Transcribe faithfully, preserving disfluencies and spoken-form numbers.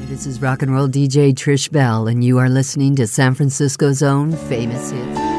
This is rock and roll D J Trish Bell, and you are listening to San Francisco's own Famous Hits.